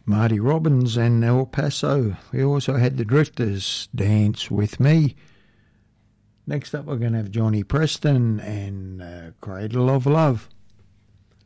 Marty Robbins and El Paso. We also had the Drifters, Dance With Me. Next up we're going to have Johnny Preston and Cradle of Love.